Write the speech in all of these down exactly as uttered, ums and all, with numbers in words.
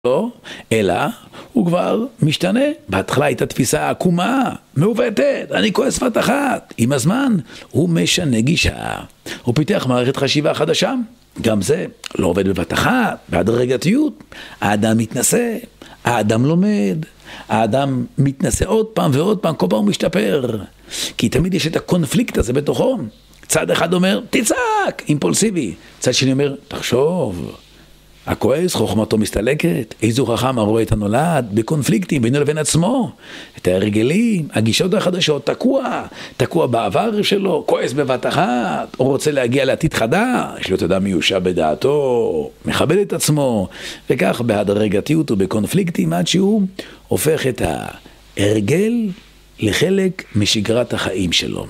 לא, אלא הוא כבר משתנה. בהתחלה הייתה תפיסה עקומה, מעוותת, אני כועס בת אחת. עם הזמן הוא משנה גישה, הוא פיתח מערכת חשיבה חדשה. גם זה לא עובד בבת אחת, בהדרגתיות. האדם מתנסה, האדם לומד, האדם מתנסה עוד פעם ועוד פעם, כל פעם הוא משתפר. כי תמיד יש את הקונפליקט הזה בתוכו. צד אחד אומר, תצעק, אימפולסיבי. צד שני אומר, תחשוב. הכועס, חוכמתו מסתלקת, איזו חכם הרואה את הנולד, בקונפליקטים בינו לבין עצמו, את ההרגלים, הגישות החדשות, תקוע, תקוע בעבר שלו, כועס בבת אחת, או רוצה להגיע לעתיד חדש, להיות אדם מיושב בדעתו, מכבד את עצמו, וכך בהדרגתיות ובקונפליקטים, עד שהוא הופך את ההרגל לחלק משגרת החיים שלו.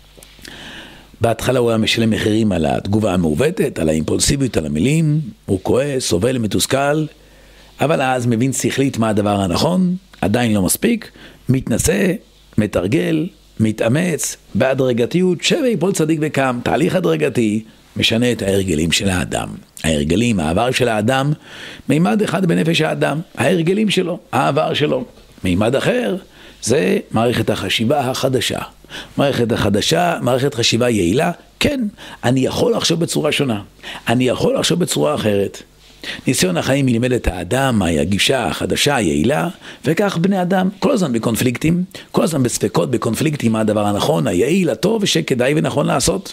בהתחלה הוא היה משלם מחירים על התגובה המעוותת, על האימפולסיביות, על המילים, הוא כועס, סובל, מתוסכל, אבל אז מבין שכלית מה הדבר הנכון, עדיין לא מספיק, מתנסה, מתרגל, מתאמץ, בהדרגתיות, שווה יפול צדיק וקם, תהליך הדרגתי, משנה את ההרגלים של האדם. ההרגלים, העבר של האדם, מימד אחד בנפש האדם, ההרגלים שלו, העבר שלו. מימד אחר, זה מערכת החשיבה החדשה. מערכת החדשה, מערכת חשיבה יעילה, כן, אני יכול לחשוב בצורה שונה, אני יכול לחשוב בצורה אחרת. ניסיון החיים מלמד את האדם, מהי הגישה החדשה, היעילה, וכך בני אדם כל הזמן בקונפליקטים, כל הזמן בספקות, בקונפליקטים, מה הדבר הנכון, היעיל, הטוב, שכדאי ונכון לעשות.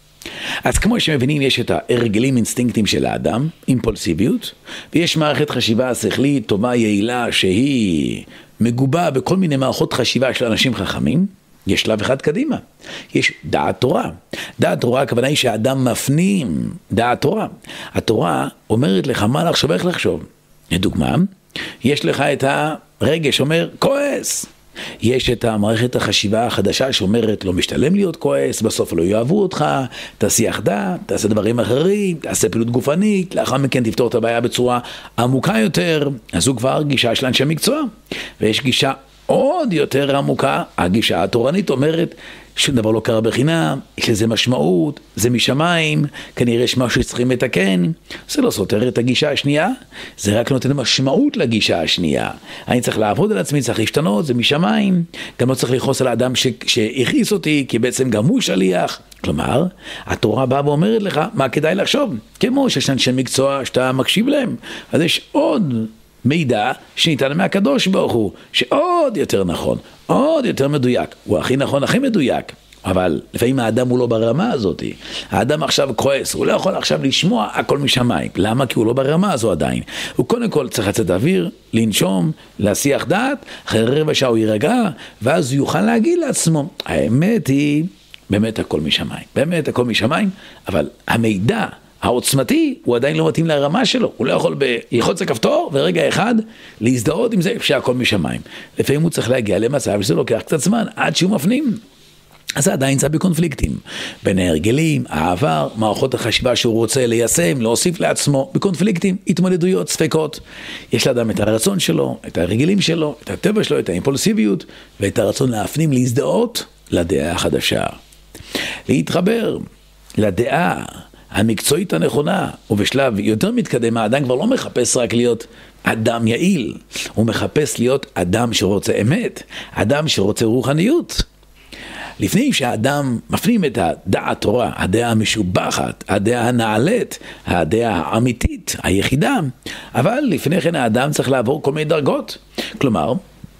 אז כמו שמבינים, יש את ההרגלים אינסטינקטים של האדם, אימפולסיביות, ויש מערכת חשיבה שכלית, טובה, יעילה, שהיא מגובה בכל מיני מערכות חשיבה של אנשים חכמים. יש שלב אחד קדימה, יש דעת תורה. דעת תורה, הכוונה היא שהאדם מפנים דעת תורה. התורה אומרת לך מה לחשוב, איך לחשוב. לדוגמה, יש לך את הרגש שאומר כועס. יש את המערכת החשיבה החדשה שאומרת לא משתלם להיות כועס, בסוף לא יאהבו אותך, תסיח דעת, תעשה דברים אחרים, תעשה פעילות גופנית, לאחר מכן תפתור את הבעיה בצורה עמוקה יותר. אז הוא כבר גישה של אנשי מקצוע. ויש גישה עוד יותר עמוקה, הגישה התורנית אומרת שום דבר לא קרה בחינם, יש לזה משמעות, זה משמיים, כנראה יש משהו שצריכים לתקן. זה לא סותר את הגישה השנייה, זה רק נותן משמעות לגישה השנייה. אני צריך לעבוד על עצמי, צריך להשתנות, זה משמיים. גם לא צריך לכעוס על האדם ש... שהכעיס אותי, כי בעצם גם הוא שליח. כלומר, התורה באה ואומרת לך מה כדאי לחשוב. כמו שיש אנשי מקצוע שאתה מקשיב להם, אז יש עוד מידע שניתן מהקדוש ברוך הוא, שעוד יותר נכון, עוד יותר מדויק. הוא הכי נכון, הכי מדויק. אבל לפעמים האדם הוא לא ברמה הזאת. האדם עכשיו כועס, הוא לא יכול עכשיו לשמוע הכל משמיים. למה? כי הוא לא ברמה הזו עדיין. הוא קודם כל צריך לצאת אוויר, לנשום, להסיח דעת, אחרי רבע שעה הוא יירגע, ואז הוא יוכל להגיד לעצמו, האמת היא, באמת הכל משמיים. באמת הכל משמיים, אבל המידע העוצמתי הוא עדיין לא מתאים לרמה שלו. הוא לא יכול בלחוץ הכפתור ורגע אחד להזדהות עם זה שהכל משמיים. לפעמים הוא צריך להגיע למצב שזה לוקח קצת זמן עד שהוא מפנים. אז זה עדיין זה בקונפליקטים. בין ההרגלים, העבר, מערכות החשיבה שהוא רוצה ליישם, להוסיף לעצמו, בקונפליקטים, התמודדויות, ספקות. יש לאדם את הרצון שלו, את ההרגלים שלו, את הטבע שלו, את האימפולסיביות, ואת הרצון להפנים, להזדהות לדעה החדשה. להתחבר לדעה המקצועית הנכונה, ובשלב יותר מתקדם, האדם כבר לא מחפש רק להיות אדם יעיל, הוא מחפש להיות אדם שרוצה אמת, אדם שרוצה רוחניות. לפני שהאדם מפנים את הדעת תורה, הדעה המשובחת, הדעה הנעלית, הדעה האמיתית, היחידה, אבל לפני כן האדם צריך לעבור כל מיני דרגות. כלומר,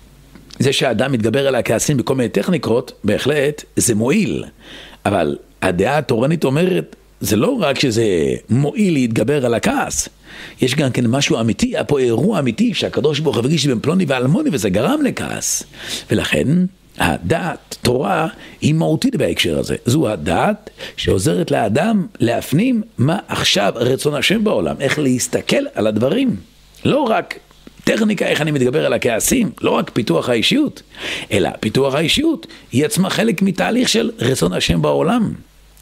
זה שהאדם מתגבר על הכעסים בכל מיני טכניקות, בהחלט זה מועיל, אבל הדעה התורנית אומרת, זה לא רק שזה מועיל להתגבר על הכעס, יש גם כן משהו אמיתי, היה פה אירוע אמיתי שהקדוש ברוך הוא הרגיש בין פלוני ואלמוני וזה גרם לכעס. ולכן הדעת, תורה, היא מהותית בהקשר הזה. זו הדעת שעוזרת לאדם להפנים מה עכשיו רצון השם בעולם, איך להסתכל על הדברים. לא רק טכניקה איך אני מתגבר על הכעסים, לא רק פיתוח האישיות, אלא פיתוח האישיות היא עצמה חלק מתהליך של רצון השם בעולם.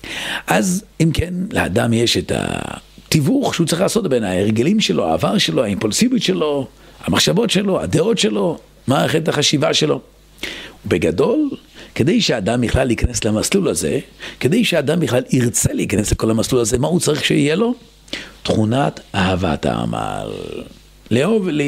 אז אם כן, לאדם יש את התיווך שהוא צריך לעשות בין ההרגלים שלו, העבר שלו, האימפולסיביות שלו, המחשבות שלו, הדעות שלו, מערכת החשיבה שלו. בגדול, כדי שהאדם בכלל להיכנס למסלול הזה, כדי שהאדם בכלל ירצה להיכנס לכל המסלול הזה, מה הוא צריך שיהיה לו? תכונת אהבת העמל. לאהוב,